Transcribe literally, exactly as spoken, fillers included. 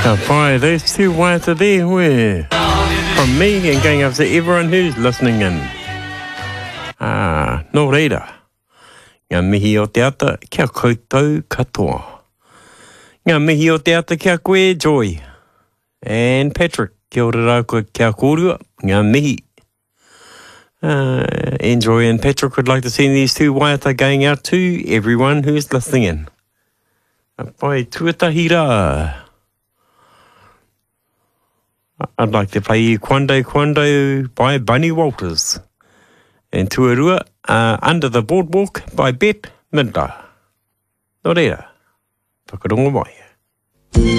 Ka pai, those two waiata there, where? From me and going up to everyone who's listening in. Ah, no reira. Ngā mihi o te ata, kia koutou katoa. Ngā mihi o te ata, kia koe Joy. And Patrick, kia ora rau koe kia kōrua, ngā mihi. Uh, Enjoy and Patrick would like to send these two waiata going out to everyone who's listening in. Pai tuatahi rā. I'd like to play you Quando Quando by Bunny Walters. And tuarua, uh, Under the Boardwalk by Bette Midler. Nō reira, whakarongo mai.